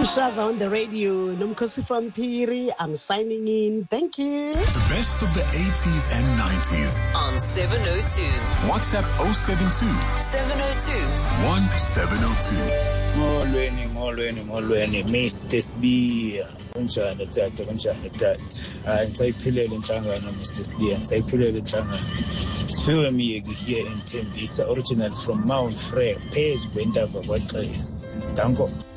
Shava on the radio. Nomkosi from Piri. I'm signing in. Thank you. The best of the 80s and 90s. On 702. WhatsApp 072 702 1702. Molweni, Mr. Sbi. Kunjani tata. Ngisayiphilele inhlangano Mr. Sbi. Ngisayiphilele inhlangano. Siphiwe Miyeki here in Tembisa, original from Mount Frere, phezu kwentaba kwaXesi. Danko.